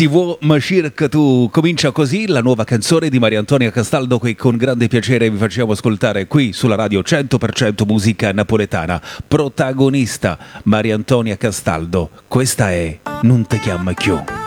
Si vuoi Mashir che tu comincia così, la nuova canzone di Maria Antonia Castaldo che con grande piacere vi facciamo ascoltare qui sulla radio 100% musica napoletana. Protagonista Maria Antonia Castaldo, questa è Non te chiama più.